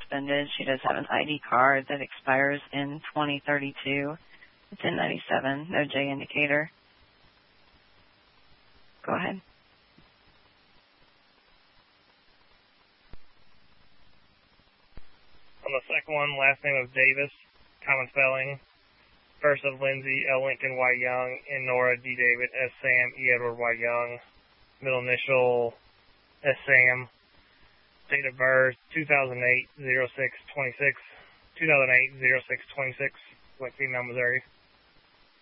suspended. She does have an ID card that expires in 2032. It's in 97, no J indicator. Go ahead. On the second one, last name of Davis, common spelling. First of Lindsay, L. Lincoln, Y. Young, N. Nora, D. David, S. Sam, E. Edward, Y. Young. Middle initial, S. Sam. Date of birth, 2008-06-26. 2008-06-26, like female, Missouri.